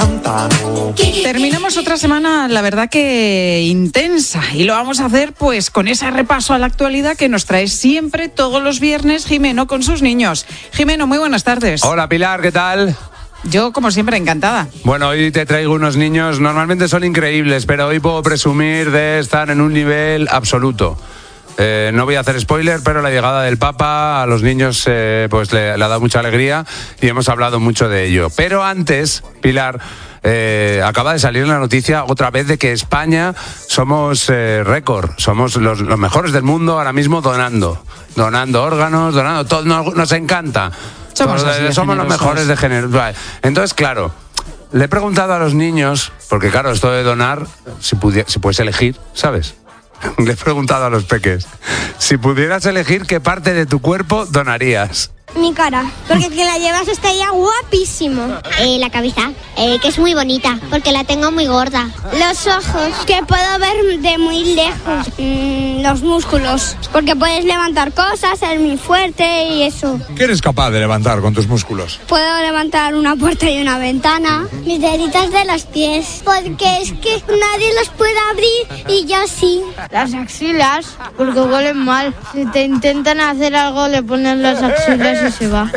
Terminamos otra semana, la verdad que intensa, y lo vamos a hacer pues con ese repaso a la actualidad que nos trae siempre todos los viernes Jimeno con sus niños. Jimeno, muy buenas tardes. Hola Pilar, ¿qué tal? Yo, como siempre, encantada. Bueno, hoy te traigo unos niños, normalmente son increíbles, pero hoy puedo presumir de estar en un nivel absoluto. No voy a hacer spoiler, pero la llegada del Papa a los niños pues le ha dado mucha alegría y hemos hablado mucho de ello. Pero antes, Pilar, acaba de salir la noticia otra vez de que España somos récord, somos los mejores del mundo ahora mismo donando órganos, donando todo, nos encanta. Somos los mejores de género. Entonces, claro, le he preguntado a los niños, porque claro, esto de donar, si puedes elegir, ¿sabes? Le he preguntado a los peques, si pudieras elegir, ¿qué parte de tu cuerpo donarías? Mi cara, porque que la llevas estaría guapísimo. La cabeza, que es muy bonita, porque la tengo muy gorda. Los ojos, que puedo ver de muy lejos. Los músculos, porque puedes levantar cosas, ser muy fuerte y eso. ¿Qué eres capaz de levantar con tus músculos? Puedo levantar una puerta y una ventana. Mis deditos de los pies, porque es que nadie los puede abrir y yo sí. Las axilas, porque huelen mal. Si te intentan hacer algo, le ponen las axilas y se va.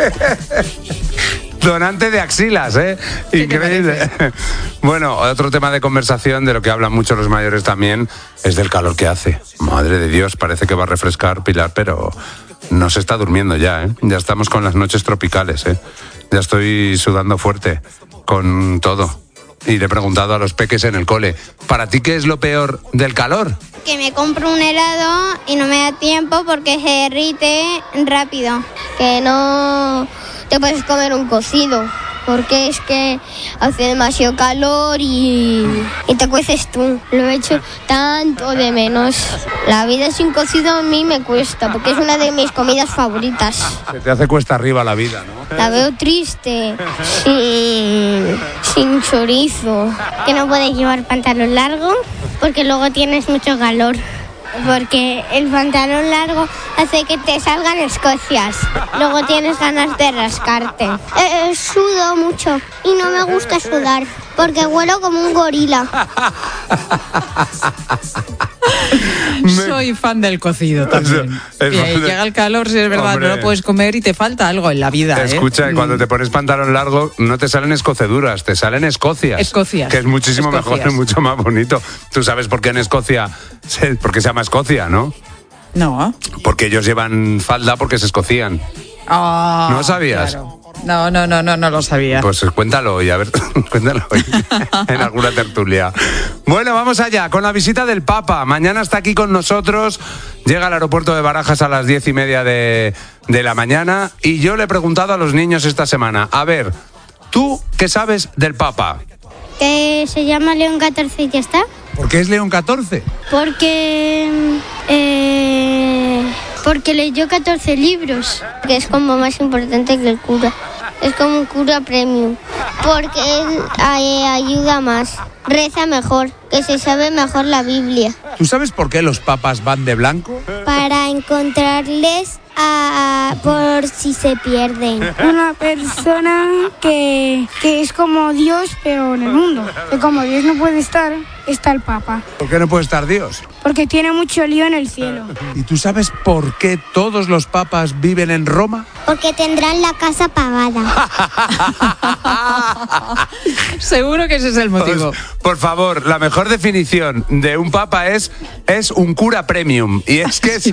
Donante de axilas, ¿eh? Increíble. Bueno, otro tema de conversación de lo que hablan mucho los mayores también es del calor que hace. Madre de Dios, parece que va a refrescar, Pilar, pero no se está durmiendo ya, ¿eh? Ya estamos con las noches tropicales, ¿eh? Ya estoy sudando fuerte con todo. Y le he preguntado a los peques en el cole, ¿para ti qué es lo peor del calor? Que me compro un helado y no me da tiempo porque se derrite rápido. Que no te puedes comer un cocido, porque es que hace demasiado calor y te cueces tú. Lo he hecho tanto de menos. La vida sin cocido a mí me cuesta, porque es una de mis comidas favoritas. Se te hace cuesta arriba la vida, ¿no? La veo triste, sin chorizo. Que no puedes llevar pantalón largo porque luego tienes mucho calor. Porque el pantalón largo hace que te salgan escocias. Luego tienes ganas de rascarte. Sudo mucho y no me gusta sudar porque huelo como un gorila. Soy fan del cocido también. Llega el calor, si es verdad, hombre, no lo puedes comer y te falta algo en la vida. Escucha, cuando te pones pantalón largo no te salen escoceduras, te salen escocias. Escocias. Que es muchísimo mejor y mucho más bonito. ¿Tú sabes por qué en Escocia? ¿Por qué se llama Escocia, no? No. Porque ellos llevan falda porque se escocían. Oh, ¿No sabías? Claro. No lo sabía. Pues cuéntalo hoy, a ver, cuéntalo hoy en alguna tertulia. Bueno, vamos allá con la visita del Papa. Mañana está aquí con nosotros, llega al aeropuerto de Barajas a las 10:30 de la mañana y yo le he preguntado a los niños esta semana, a ver, ¿tú qué sabes del Papa? Que se llama León XIV y ya está. ¿Por qué es León XIV? Porque leyó 14 libros. Que es como más importante que el cura. Es como un cura premium. Porque él ayuda más. Reza mejor. Que se sabe mejor la Biblia. ¿Tú sabes por qué los papas van de blanco? Para encontrarles por si se pierden. Una persona que es como Dios, pero en el mundo. Que como Dios no puede estar, está el Papa. ¿Por qué no puede estar Dios? Porque tiene mucho lío en el cielo. ¿Y tú sabes por qué todos los papas viven en Roma? Porque tendrán la casa pagada. Seguro que ese es el motivo. Pues, por favor, la mejor definición de un papa es un cura premium. Y es que es